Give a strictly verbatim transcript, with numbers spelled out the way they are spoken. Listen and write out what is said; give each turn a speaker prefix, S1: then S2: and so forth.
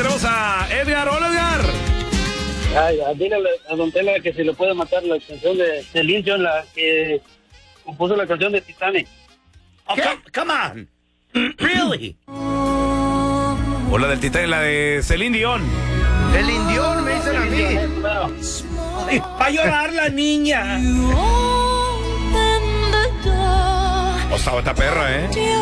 S1: tenemos a Edgar. Hola, Edgar.
S2: Ay, dile a Don Tela que si le puede matar la canción de Celine Dion, la que compuso la canción de Titanic.
S3: Oh, come, come on. Really?
S1: O la del Titanic, la de Celine Dion.
S3: El indión me dicen a mí. Va a llorar la niña.
S1: O estaba esta perra, ¿eh?